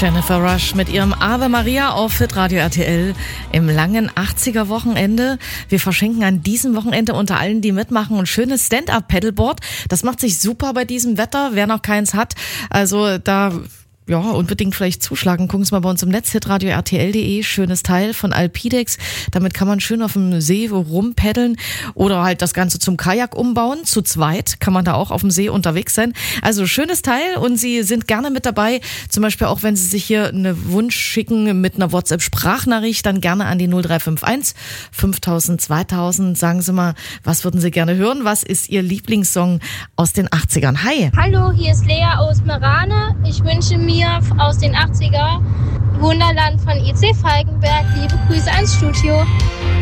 Jennifer Rush mit ihrem Ave Maria auf Hitradio RTL im langen 80er-Wochenende. Wir verschenken an diesem Wochenende unter allen, die mitmachen, ein schönes Stand-Up-Paddleboard. Das macht sich super bei diesem Wetter, wer noch keins hat. Also da... Ja, unbedingt vielleicht zuschlagen. Gucken Sie mal bei uns im Netz, hitradio rtl.de, schönes Teil von Alpidex. Damit kann man schön auf dem See rumpaddeln oder halt das Ganze zum Kajak umbauen. Zu zweit kann man da auch auf dem See unterwegs sein. Also schönes Teil und Sie sind gerne mit dabei. Zum Beispiel auch, wenn Sie sich hier einen Wunsch schicken mit einer WhatsApp-Sprachnachricht, dann gerne an die 0351 5000 2000. Sagen Sie mal, was würden Sie gerne hören? Was ist Ihr Lieblingssong aus den 80ern? Hi! Hallo, hier ist Lea aus Merane. Ich wünsche mir aus den 80er Wunderland von EC Falkenberg. Liebe Grüße ans Studio.